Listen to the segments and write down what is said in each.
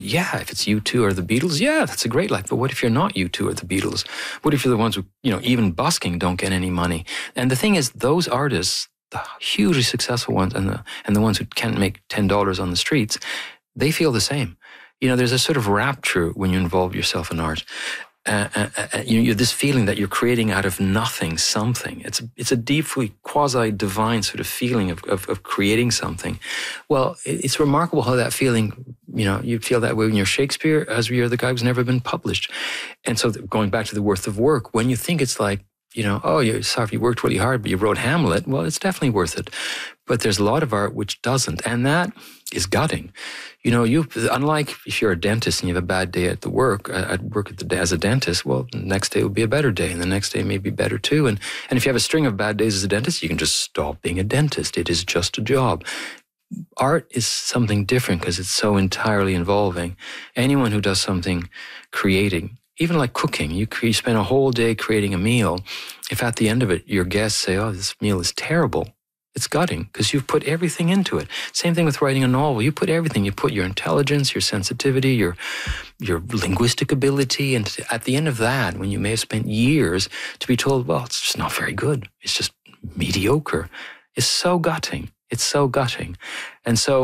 Yeah, if it's U2 or the Beatles, yeah, that's a great life. But what if you're not U2 or the Beatles? What if you're the ones who, even busking don't get any money? And the thing is, those artists, the hugely successful ones and the ones who can't make $10 on the streets, they feel the same. There's a sort of rapture when you involve yourself in art. You're this feeling that you're creating out of nothing something. It's a deeply quasi-divine sort of feeling of creating something. Well, it's remarkable how that feeling, you feel that way when you're Shakespeare, as you're the guy who's never been published. And so going back to the worth of work, when you think it's like, you're sorry if you worked really hard, but you wrote Hamlet, well, it's definitely worth it. But there's a lot of art which doesn't, and that is gutting. Unlike if you're a dentist and you have a bad day at work as a dentist, well, the next day will be a better day, and the next day may be better too. And if you have a string of bad days as a dentist, you can just stop being a dentist. It is just a job. Art is something different because it's so entirely involving. Anyone who does something creating, even like cooking, you spend a whole day creating a meal. If at the end of it, your guests say, oh, this meal is terrible, it's gutting because you've put everything into it. Same thing with writing a novel. You put everything. You put your intelligence, your sensitivity, your linguistic ability. And at the end of that, when you may have spent years to be told, well, it's just not very good, it's just mediocre, it's so gutting. It's so gutting. And so,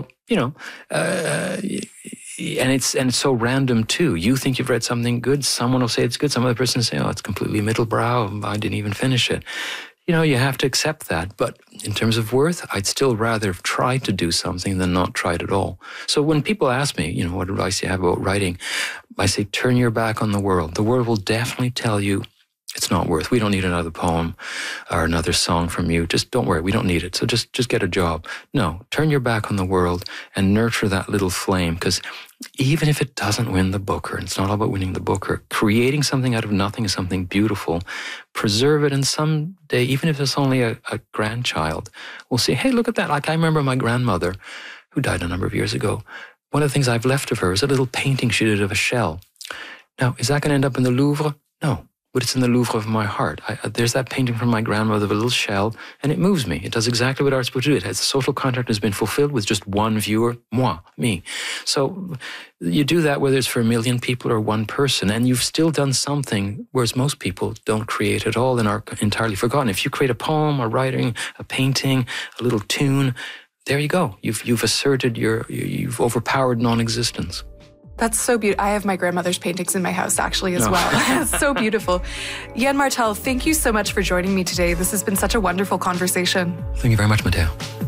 and it's so random too. You think you've read something good, someone will say it's good, some other person will say, oh, it's completely middlebrow, I didn't even finish it. You have to accept that. But in terms of worth, I'd still rather have tried to do something than not tried at all. So when people ask me, what advice do you have about writing? I say, turn your back on the world. The world will definitely tell you it's not worth. We don't need another poem or another song from you. Just don't worry. We don't need it. So just get a job. No, turn your back on the world and nurture that little flame. Because even if it doesn't win the Booker, and it's not all about winning the Booker, creating something out of nothing is something beautiful. Preserve it, and someday, even if it's only a grandchild, will say, hey, look at that. Like I remember my grandmother, who died a number of years ago. One of the things I've left of her is a little painting she did of a shell. Now, is that going to end up in the Louvre? No. But it's in the Louvre of my heart. There's that painting from my grandmother of a little shell, and it moves me. It does exactly what art's supposed to do. It has, the social contract has been fulfilled with just one viewer, me. So you do that whether it's for 1 million people or one person, and you've still done something, whereas most people don't create at all and are entirely forgotten. If you create a poem, a writing, a painting, a little tune, there you go. You've asserted you've overpowered non-existence. That's so beautiful. I have my grandmother's paintings in my house, actually, as well. It's so beautiful. Yann Martel, thank you so much for joining me today. This has been such a wonderful conversation. Thank you very much, Matteo.